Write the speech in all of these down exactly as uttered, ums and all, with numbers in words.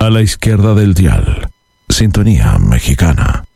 A la izquierda del dial, Sintonía Mexicana.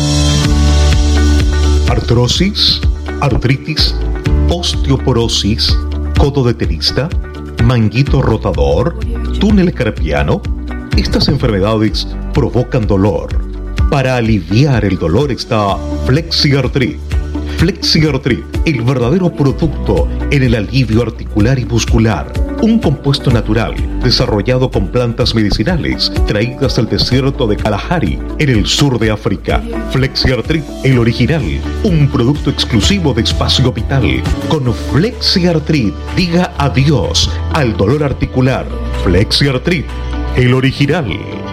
Artrosis, artritis, osteoporosis, codo de tenista, manguito rotador, túnel carpiano. Estas enfermedades provocan dolor. Para aliviar el dolor está FlexiArtrit. FlexiArtrit, el verdadero producto en el alivio articular y muscular. Un compuesto natural desarrollado con plantas medicinales traídas del desierto de Kalahari, en el sur de África. FlexiArtrit, el original, un producto exclusivo de Espacio Vital. Con FlexiArtrit, diga adiós al dolor articular. FlexiArtrit, el original.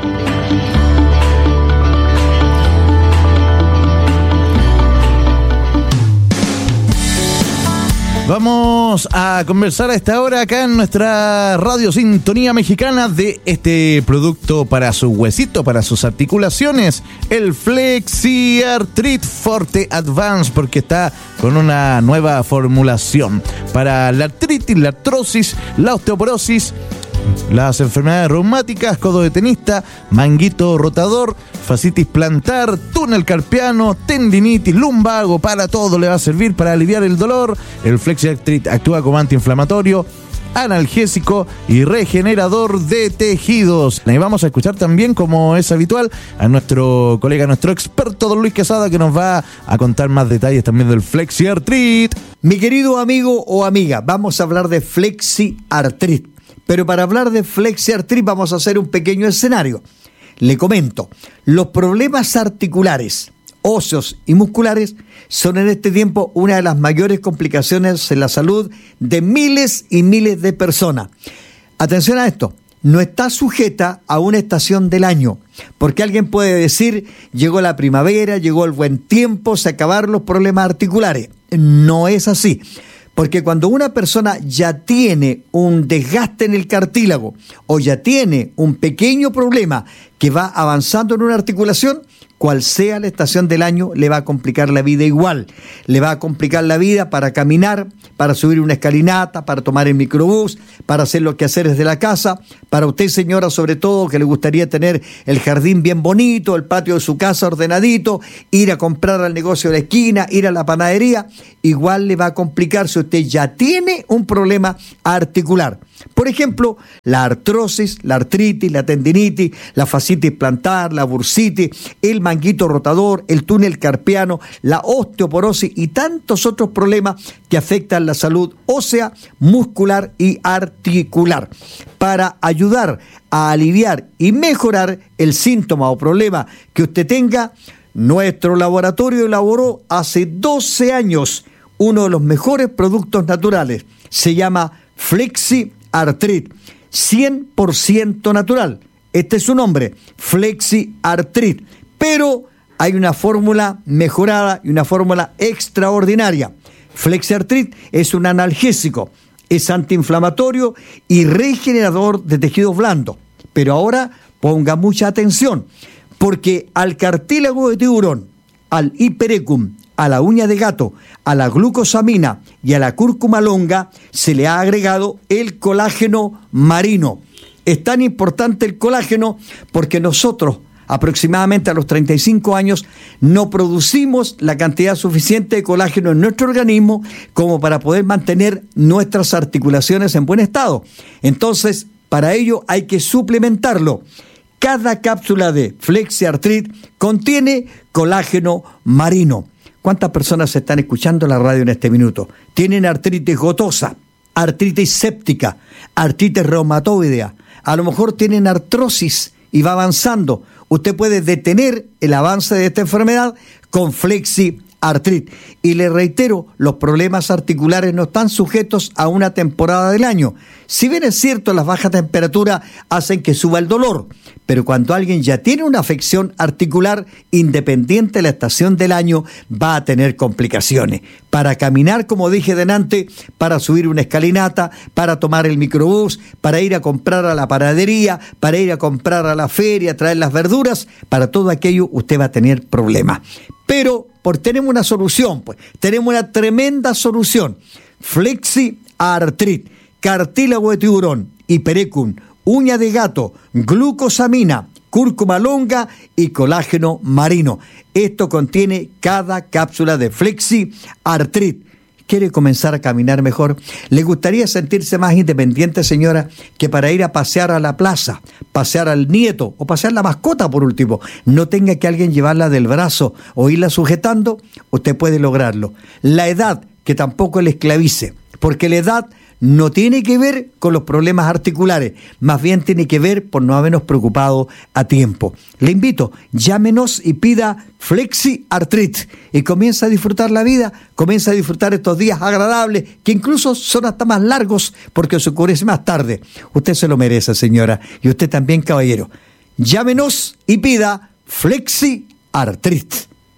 Vamos a conversar a esta hora acá en nuestra radio Sintonía Mexicana de este producto para su huesito, para sus articulaciones, el FlexiArtrit Forte Advance, porque está con una nueva formulación para la artritis, la artrosis, la osteoporosis, las enfermedades reumáticas, codo de tenista, manguito rotador, fascitis plantar, túnel carpiano, tendinitis, lumbago. Para todo le va a servir para aliviar el dolor. El FlexiArtrit actúa como antiinflamatorio, analgésico y regenerador de tejidos. Y vamos a escuchar también, como es habitual, a nuestro colega, nuestro experto don Luis Quesada, que nos va a contar más detalles también del FlexiArtrit. Mi querido amigo o amiga, vamos a hablar de FlexiArtrit. Pero para hablar de FlexiArtrit vamos a hacer un pequeño escenario. Le comento, los problemas articulares, óseos y musculares son en este tiempo una de las mayores complicaciones en la salud de miles y miles de personas. Atención a esto, no está sujeta a una estación del año, porque alguien puede decir, llegó la primavera, llegó el buen tiempo, se acabaron los problemas articulares. No es así. Porque cuando una persona ya tiene un desgaste en el cartílago o ya tiene un pequeño problema que va avanzando en una articulación, cual sea la estación del año, le va a complicar la vida igual. Le va a complicar la vida para caminar, para subir una escalinata, para tomar el microbús, para hacer los quehaceres de la casa. Para usted, señora, sobre todo, que le gustaría tener el jardín bien bonito, el patio de su casa ordenadito, ir a comprar al negocio de la esquina, ir a la panadería, igual le va a complicar si usted ya tiene un problema articular. Por ejemplo, la artrosis, la artritis, la tendinitis, la fascitis plantar, la bursitis, el manguito rotador, el túnel carpiano, la osteoporosis y tantos otros problemas que afectan la salud ósea, muscular y articular. Para ayudar a aliviar y mejorar el síntoma o problema que usted tenga, nuestro laboratorio elaboró hace doce años uno de los mejores productos naturales. Se llama FlexiArtrit, cien por ciento natural. Este es su nombre, FlexiArtrit. Pero hay una fórmula mejorada y una fórmula extraordinaria. FlexiArtrit es un analgésico, es antiinflamatorio y regenerador de tejidos blandos. Pero ahora ponga mucha atención, porque al cartílago de tiburón, al hiperecum, a la uña de gato, a la glucosamina y a la cúrcuma longa se le ha agregado el colágeno marino. Es tan importante el colágeno porque nosotros, aproximadamente a los treinta y cinco años, no producimos la cantidad suficiente de colágeno en nuestro organismo como para poder mantener nuestras articulaciones en buen estado. Entonces, para ello hay que suplementarlo. Cada cápsula de FlexiArtrit contiene colágeno marino. ¿Cuántas personas están escuchando la radio en este minuto? Tienen artritis gotosa, artritis séptica, artritis reumatoidea. A lo mejor tienen artrosis y va avanzando. Usted puede detener el avance de esta enfermedad con FlexiArtrit. Y le reitero, los problemas articulares no están sujetos a una temporada del año. Si bien es cierto, las bajas temperaturas hacen que suba el dolor, pero cuando alguien ya tiene una afección articular, independiente de la estación del año, va a tener complicaciones. Para caminar, como dije delante, para subir una escalinata, para tomar el microbús, para ir a comprar a la panadería, para ir a comprar a la feria, traer las verduras, para todo aquello usted va a tener problemas. Pero por, tenemos una solución, pues, tenemos una tremenda solución. FlexiArtrit, cartílago de tiburón, hiperecum, uña de gato, glucosamina, cúrcuma longa y colágeno marino. Esto contiene cada cápsula de Flexi Arthrit. ¿Quiere comenzar a caminar mejor? ¿Le gustaría sentirse más independiente, señora, que para ir a pasear a la plaza, pasear al nieto o pasear la mascota por último, no tenga que alguien llevarla del brazo o irla sujetando? Usted puede lograrlo. La edad, que tampoco le esclavice, porque la edad no tiene que ver con los problemas articulares, más bien tiene que ver por no habernos preocupado a tiempo. Le invito, llámenos y pida Flexi Arthrit y comienza a disfrutar la vida, comienza a disfrutar estos días agradables, que incluso son hasta más largos porque se oscurece más tarde. Usted se lo merece, señora, y usted también, caballero. Llámenos y pida Flexi Arthrit.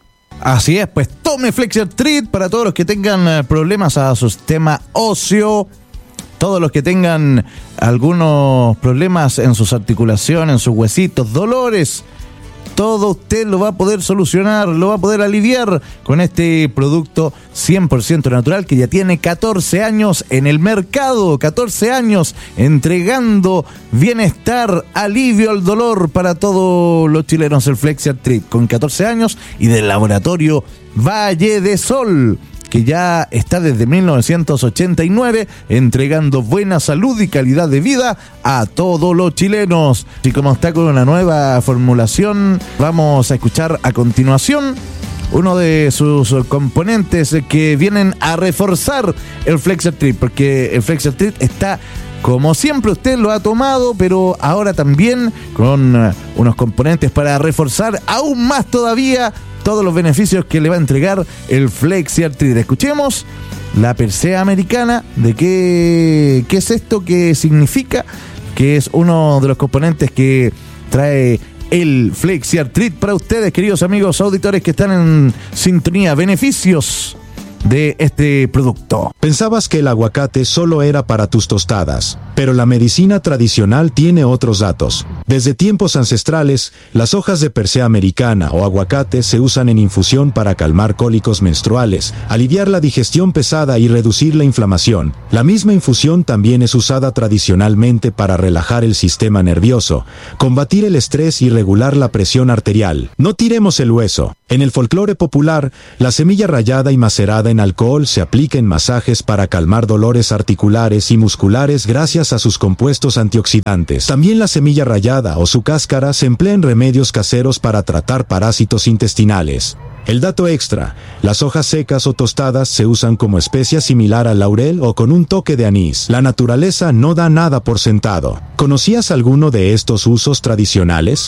Así es, pues tome Flexi Arthrit para todos los que tengan problemas a su sistema óseo, todos los que tengan algunos problemas en sus articulaciones, en sus huesitos, dolores. Todo usted lo va a poder solucionar, lo va a poder aliviar con este producto cien por ciento natural que ya tiene catorce años en el mercado, catorce años entregando bienestar, alivio al dolor para todos los chilenos, el Flexi Arthrit, con catorce años y del laboratorio Valle de Sol, que ya está desde mil novecientos ochenta y nueve entregando buena salud y calidad de vida a todos los chilenos. Y como está con una nueva formulación, vamos a escuchar a continuación uno de sus componentes que vienen a reforzar el Flexi Arthrit, porque el Flexi Arthrit está, como siempre usted lo ha tomado, pero ahora también con unos componentes para reforzar aún más todavía todos los beneficios que le va a entregar el Flexi Arthrit. Escuchemos la Persea americana, de qué, qué es esto, qué significa, que es uno de los componentes que trae el Flexi Arthrit para ustedes, queridos amigos auditores que están en sintonía. Beneficios de este producto. Pensabas que el aguacate solo era para tus tostadas, pero la medicina tradicional tiene otros datos. Desde tiempos ancestrales, las hojas de Persea americana o aguacate se usan en infusión para calmar cólicos menstruales, aliviar la digestión pesada y reducir la inflamación. La misma infusión también es usada tradicionalmente para relajar el sistema nervioso, combatir el estrés y regular la presión arterial. No tiremos el hueso. En el folclore popular, la semilla rallada y macerada en alcohol se aplica en masajes para calmar dolores articulares y musculares gracias a sus compuestos antioxidantes. También la semilla rallada o su cáscara se emplea en remedios caseros para tratar parásitos intestinales. El dato extra, las hojas secas o tostadas se usan como especia similar al laurel o con un toque de anís. La naturaleza no da nada por sentado. ¿Conocías alguno de estos usos tradicionales?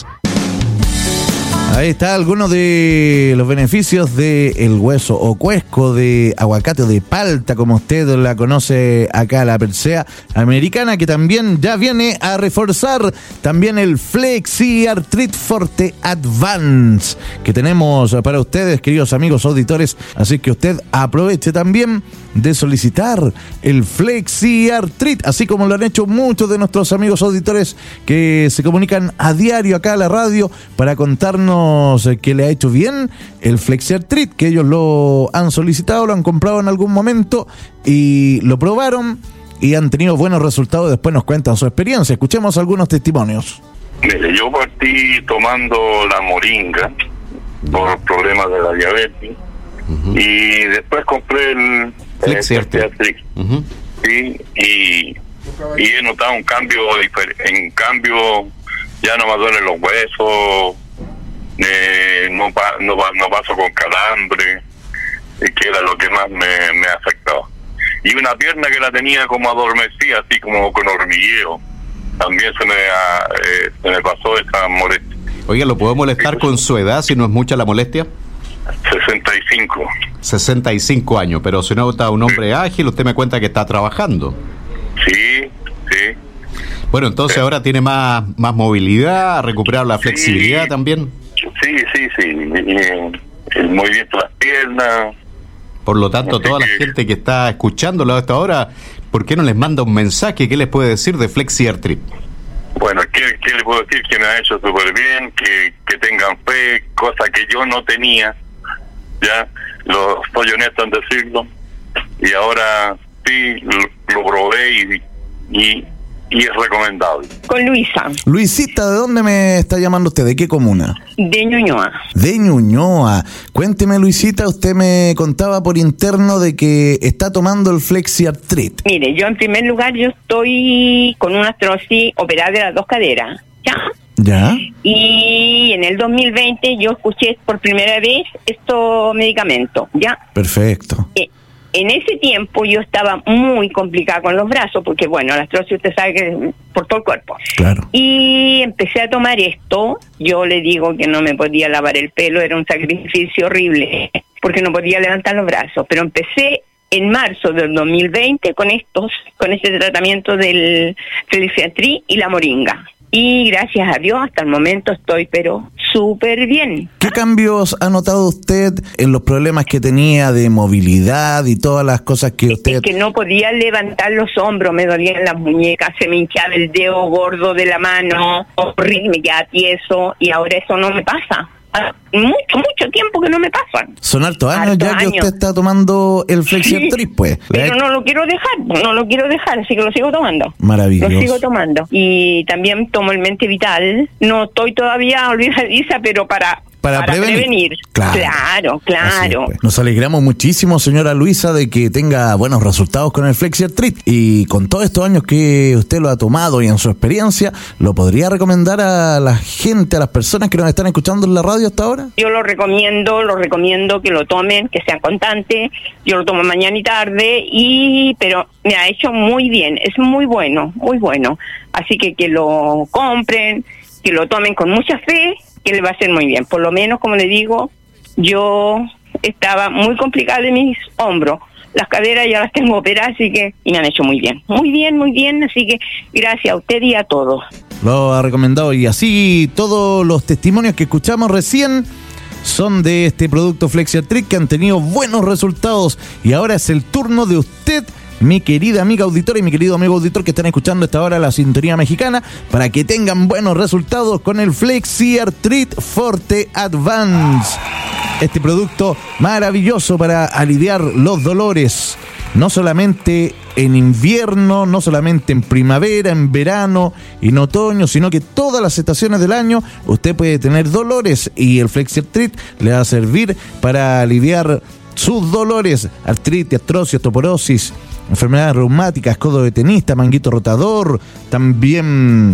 Ahí está algunos de los beneficios del hueso o cuesco de aguacate o de palta, como usted la conoce acá, la Persea americana, que también ya viene a reforzar también el Flexi Arthrit Forte Advance que tenemos para ustedes, queridos amigos auditores. Así que usted aproveche también de solicitar el Flexi Arthrit, así como lo han hecho muchos de nuestros amigos auditores que se comunican a diario acá a la radio para contarnos que le ha hecho bien el Flexi Arthrit, que ellos lo han solicitado, lo han comprado en algún momento y lo probaron y han tenido buenos resultados. Después nos cuentan su experiencia. Escuchemos algunos testimonios. Mire, yo partí tomando la moringa por problemas de la diabetes. Uh-huh. Y después compré el Flexi Arthrit. Uh-huh. Sí, y, y he notado un cambio, en cambio ya no me duelen los huesos, eh, no, no, no paso con calambre, que era lo que más me, me afectaba. Y una pierna que la tenía como adormecida, así como con hormigueo, también se me, eh, se me pasó esa molestia. Oiga, ¿lo puedo molestar sí, con su edad, si no es mucha la molestia? sesenta y cinco. sesenta y cinco años, pero si no está un hombre sí. ágil, usted me cuenta que está trabajando. Sí, sí. Bueno, entonces sí. ahora tiene más más movilidad, ha recuperado la flexibilidad sí. también. Sí, sí, sí. Y el movimiento de las piernas. Por lo tanto, toda la gente que está escuchándolo a esta hora, ¿por qué no les manda un mensaje? ¿Qué les puede decir de Flexi Arthrit? Bueno, ¿qué, qué les puedo decir? Que me ha hecho súper bien, que, que tengan fe, cosa que yo no tenía, ya, lo estoy honesto en decirlo, y ahora sí, lo, lo probé y, y y es recomendable. Con Luisa. Luisita, ¿de dónde me está llamando usted? ¿De qué comuna? De Ñuñoa. De Ñuñoa. Cuénteme, Luisita, usted me contaba por interno de que está tomando el Flexiartrit. Mire, yo en primer lugar, yo estoy con una artrosis operada de las dos caderas, ¿ya? ¿Ya? Y en el dos mil veinte yo escuché por primera vez estos medicamentos, ¿ya? Perfecto. Eh, En ese tiempo yo estaba muy complicada con los brazos, porque bueno, la artrosis usted sabe que es por todo el cuerpo. Claro. Y empecé a tomar esto, yo le digo que no me podía lavar el pelo, era un sacrificio horrible, porque no podía levantar los brazos, pero empecé en marzo del dos mil veinte con estos, con este tratamiento del Flexiartrit y la moringa. Y gracias a Dios hasta el momento estoy pero súper bien. ¿Qué cambios ha notado usted en los problemas que tenía de movilidad y todas las cosas que usted... Es que no podía levantar los hombros, me dolían las muñecas, se me hinchaba el dedo gordo de la mano, horrible, me quedaba tieso, y ahora eso no me pasa. Mucho, mucho tiempo que no me pasan. Son hartos años Hartos ya que años. usted está tomando el Flexiartrit, pues. Pero no lo quiero dejar, no lo quiero dejar, así que lo sigo tomando. Maravilloso. Lo sigo tomando. Y también tomo el Mente Vital. No estoy todavía olvidadiza, pero para... Para, Para prevenir. prevenir. Claro, claro. claro. Así es, pues. Nos alegramos muchísimo, señora Luisa, de que tenga buenos resultados con el Flexiartrit. Y con todos estos años que usted lo ha tomado y en su experiencia, ¿lo podría recomendar a la gente, a las personas que nos están escuchando en la radio hasta ahora? Yo lo recomiendo, lo recomiendo que lo tomen, que sean constantes. Yo lo tomo mañana y tarde, y pero me ha hecho muy bien, es muy bueno, muy bueno. Así que que lo compren, que lo tomen con mucha fe, que le va a hacer muy bien. Por lo menos, como le digo, yo estaba muy complicada de mis hombros. Las caderas ya las tengo operadas, así que y me han hecho muy bien. Muy bien, muy bien, así que gracias a usted y a todos. Lo ha recomendado, y así todos los testimonios que escuchamos recién son de este producto Flexiartrit, que han tenido buenos resultados, y ahora es el turno de usted, mi querida amiga auditora y mi querido amigo auditor que están escuchando esta hora la Sintonía Mexicana, para que tengan buenos resultados con el Flexiartrit Forte Advance. Este producto maravilloso para aliviar los dolores, no solamente en invierno, no solamente en primavera, en verano y en otoño, sino que todas las estaciones del año usted puede tener dolores, y el Flexiartrit le va a servir para aliviar sus dolores: artritis, artrosis, osteoporosis, enfermedades reumáticas, codo de tenista, manguito rotador, también